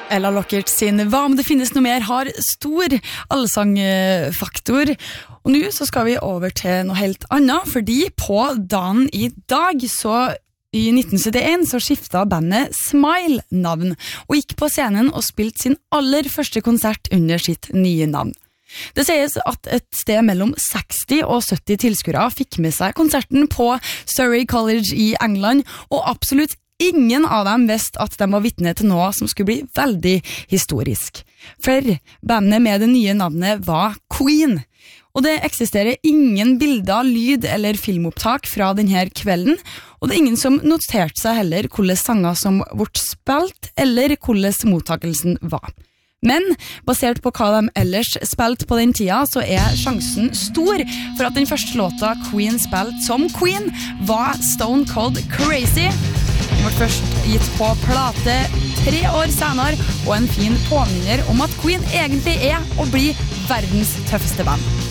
Ella Lockert sin Hva om det finnes noe mer har stor allsangfaktor. Og nå så skal vi over til noe helt annet, fordi på dagen i dag så i 1971 så skiftet bandet Smile navn, og gikk på scenen og spilte sin aller første konsert under sitt nye navn. Det sies at et sted mellom 60 og 70 tilskuere fikk med seg konserten på Surrey College i England, og absolutt ingen av dem visste at de var vitne til noe som skulle bli veldig historisk. For bandet med det nye navnet var Queen. Og det eksisterer ingen bilder, lyd eller filmopptak fra denne kvelden, og det er ingen som noterte seg heller hvordan sanger som ble spilt, eller hvordan mottakelsen var. Men basert på hva de ellers spilte på den tida, så er sjansen stor for at den første låta Queen spilte som Queen var Stone Cold Crazy. Den ble først gitt på plate 3 år senere, og en fin påminner om at Queen egentlig er og blir verdens tøffeste band.